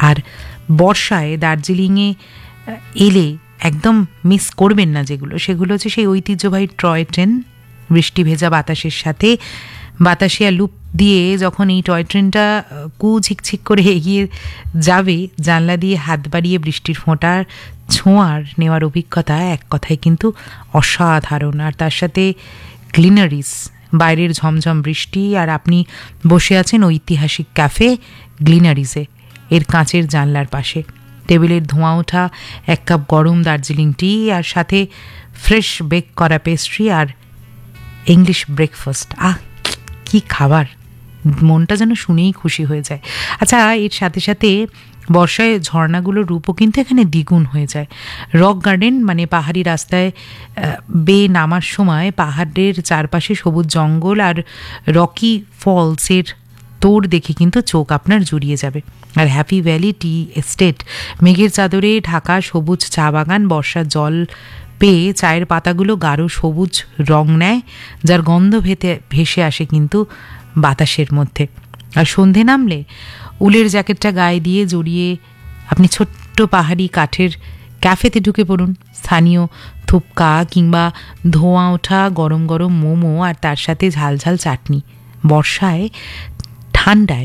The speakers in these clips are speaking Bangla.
আর বর্ষায় দার্জিলিংয়ে এলে একদম মিস করবেন না সেগুলো হচ্ছে সেই ঐতিহ্যবাহী টয় ট্রেন। বৃষ্টি ভেজা বাতাসের সাথে বাতাসিয়া লুপ দিয়ে যখন এই টয় ট্রেনটা ঝিকঝিক করে এগিয়ে যাবে, জানলা দিয়ে হাত বাড়িয়ে বৃষ্টির ফোঁটার ছোঁয়ার নেওয়ার অভিজ্ঞতা এক কথায় কিন্তু অসাধারণ। আর তার সাথে গ্লিনারিস, বাইরের ঝমঝম বৃষ্টি, আর আপনি বসে আছেন ঐতিহাসিক ক্যাফে গ্লিনারিসে, এর কাঁচের জানলার পাশে। টেবিলের ধোঁয়া ওঠা এক কাপ গরম দার্জিলিং টি, আর সাথে ফ্রেশ বেক করা পেস্ট্রি আর ইংলিশ ব্রেকফাস্ট। কি খাবার, মনটা যেন শুনেই খুশি হয়ে যায়। আচ্ছা, এর সাথে সাথে বর্ষায় ঝর্ণাগুলোর রূপও কিন্তু এখানে দ্বিগুণ হয়ে যায়। রক গার্ডেন মানে পাহাড়ি রাস্তায় বেয়ে নামার সময় পাহাড়ের চারপাশে সবুজ জঙ্গল আর রকি ফলসের তোড় দেখে কিন্তু চোখ আপনার জুড়িয়ে যাবে। আর হ্যাপি ভ্যালি টি এস্টেট, মেঘের চাদরে ঢাকা সবুজ চা বাগান, বর্ষার জল পেয়ে চায়ের পাতাগুলো গাঢ় সবুজ রং নেয়, যার গন্ধ ভেসে আসে কিন্তু বাতাসের মধ্যে। আর সন্ধে নামলে উলের জ্যাকেটটা গায়ে দিয়ে জড়িয়ে আপনি ছোট্ট পাহাড়ি কাঠের ক্যাফেতে ঢুকে পড়ুন। স্থানীয় থুপকা কিংবা ধোঁয়া ওঠা গরম গরম মোমো আর তার সাথে ঝাল ঝাল চাটনি। বর্ষায় ঠান্ডায়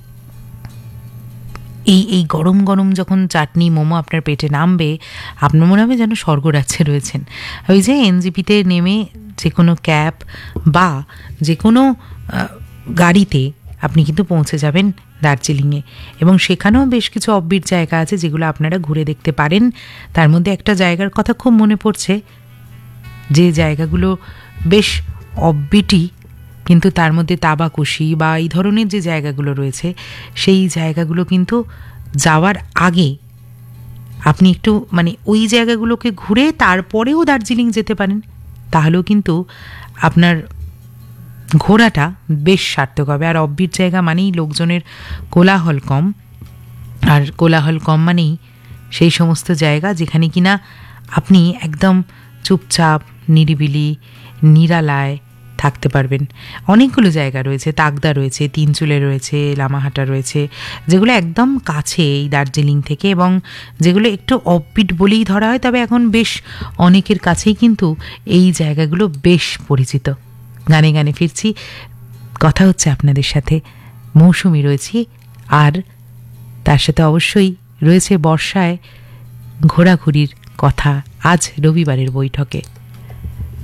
এই গরম গরম যখন চাটনি মোমো আপনার পেটে নামবে, আপনার মনে হবে যেন স্বর্গরাজ্যে রয়েছেন। ওই যে এনজিপিতে নেমে যে কোনো ক্যাব বা যে কোনো গাড়িতে আপনি কিন্তু পৌঁছে যাবেন দার্জিলিংয়ে, এবং সেখানেও বেশ কিছু অফবিট জায়গা আছে যেগুলো আপনারা ঘুরে দেখতে পারেন। তার মধ্যে একটা জায়গার কথা খুব মনে পড়ছে, যে জায়গাগুলো বেশ অফবিটই, কিন্তু তার মধ্যে তাবাকুশি বা এই ধরনের যে জায়গাগুলো রয়েছে, সেই জায়গাগুলো কিন্তু যাওয়ার আগে আপনি একটু ওই জায়গাগুলোকে ঘুরে তারপরেও দার্জিলিং যেতে পারেন, তাহলেও কিন্তু আপনার ঘোরাটা বেশ সার্থক হবে। আর অফবিট জায়গা মানেই লোকজনের কোলাহল কম, আর কোলাহল কম মানেই সেই সমস্ত জায়গা যেখানে কিনা আপনি একদম চুপচাপ নিরিবিলি নিরালায় থাকতে পারবেন। অনেকগুলো জায়গা রয়েছে, তাকদা রয়েছে, তিনচুলে রয়েছে, লামাহাটা রয়েছে, যেগুলো একদম কাছে এই দার্জিলিং থেকে, এবং যেগুলো একটু অফবিট বলেই ধরা হয়, তবে এখন বেশ অনেকের কাছেই কিন্তু এই জায়গাগুলো বেশ পরিচিত। গানে গানে ফিরছি, কথা হচ্ছে আপনাদের সাথে, মৌসুমি রয়েছি, আর তার সাথে অবশ্যই রয়েছে বর্ষায় ঘোরাঘুরির কথা আজ রবিবারের বৈঠকে।